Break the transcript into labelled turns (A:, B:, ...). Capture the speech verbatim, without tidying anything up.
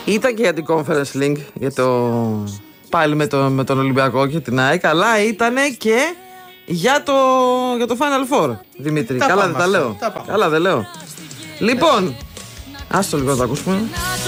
A: Ήταν και για την Conference Link, για το... πάλι με, το, με τον Ολυμπιακό και την ΑΕΚ, αλλά ήταν και για το, για το Final Four, Δημήτρη. Τα Καλά δεν τα λέω. Τα Καλά δεν λέω. Λοιπόν, άστο λίγο να το ακούσουμε.